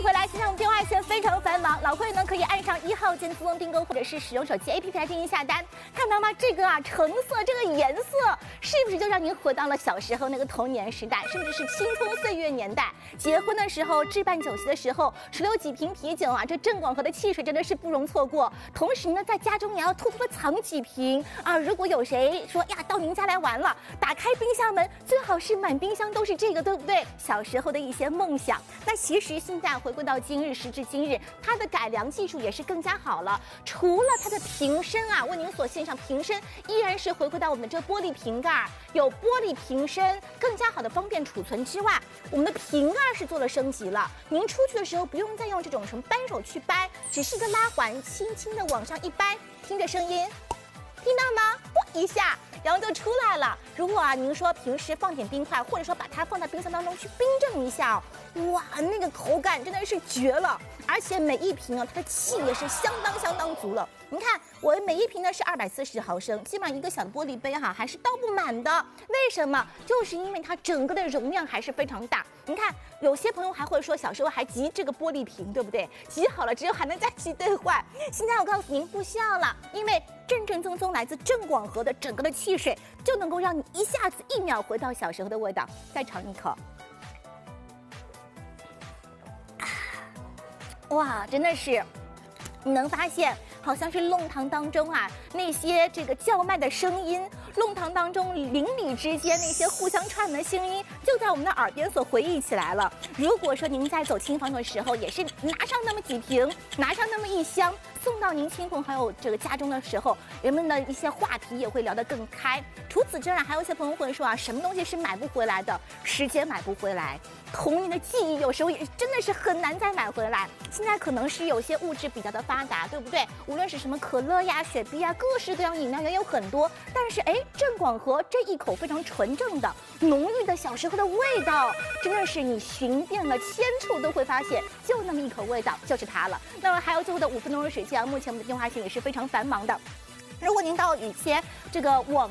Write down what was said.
迎回来，现在我们电话线非常繁忙，老会呢可以按上1号键自动订购，或者是使用手机 APP 来进行下单。看到吗？这个橙色这个颜色，是不是就让您回到了小时候那个童年时代，甚至是青葱岁月年代？结婚的时候，置办酒席的时候，手里有几瓶啤酒这郑广和的汽水真的是不容错过。同时呢，在家中也要偷偷的藏几瓶如果有谁说呀到您家来玩了，打开冰箱门，最好是满冰箱都是这个，对不对？小时候的一些梦想。那其实现在回归到今日，时至今日，它的改良技术也是更加好了。除了它的瓶身为您所献上，瓶身依然是回归到我们的这个玻璃瓶盖，有玻璃瓶身，更加好的方便储存之外，我们的瓶盖是做了升级了。您出去的时候不用再用这种什么扳手去掰，只是一个拉环，轻轻的往上一掰，听着声音，听到吗？啵一下。然后就出来了。如果您说平时放点冰块，或者说把它放在冰箱当中去冰镇一下哇，那个口感真的是绝了。而且每一瓶它的气也是相当足了。您看，我每一瓶呢是240毫升，基本上一个小的玻璃杯还是倒不满的。为什么？就是因为它整个的容量还是非常大。您看，有些朋友还会说小时候还集这个玻璃瓶，对不对？集好了之后还能再去兑换。现在我告诉您不需要了，因为正宗来自郑广和的整个的汽水，就能够让你一下子1秒回到小时候的味道。再尝一口，哇，真的是，你能发现好像是弄堂当中那些这个叫卖的声音，弄堂当中邻里之间那些互相传的声音，就在我们的耳边所回忆起来了。如果说您在走亲访友的时候，也是拿上那么几瓶，拿上那么一箱，送到您亲朋好友这个家中的时候，人们的一些话题也会聊得更开。除此之外，还有一些朋友会说什么东西是买不回来的？时间买不回来，童年的记忆有时候也真的是很难再买回来。现在可能是有些物质比较的发达，对不对？无论是什么可乐雪碧各式各样饮料也有很多。但是郑广和这一口非常纯正的、浓郁的小时候的味道，真的是你寻遍了千处都会发现，就那么一口味道就是它了。那么还有最后的5分钟的时间，目前我们的电话线也是非常繁忙的。如果您到雨前这个网